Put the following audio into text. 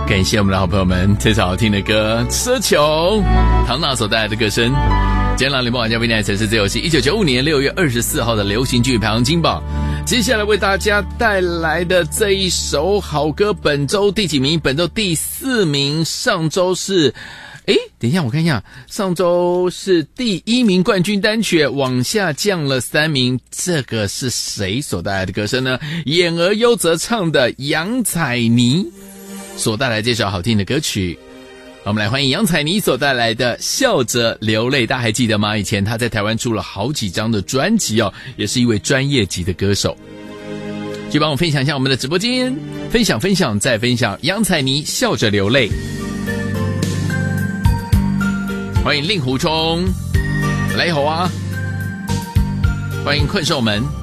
感谢我们的好朋友们这首好听的歌《奢求》，唐娜所带来的歌声。今天联播网家为大家城市最有戏1995年6月24号的流行剧排行金榜。接下来为大家带来的这一首好歌，本周第几名？本周第4名。上周是等一下我看一下，上周是第1名冠军单曲，往下降了3名。这个是谁所带来的歌声呢？演而优则唱的杨采妮所带来这首好听的歌曲。我们来欢迎杨采妮所带来的《笑着流泪》，大家还记得吗？以前她在台湾出了好几张的专辑哦，也是一位专业级的歌手。就帮我分享一下我们的直播间，分享再分享。杨采妮《笑着流泪》，欢迎令狐冲，来一口啊！欢迎困兽们。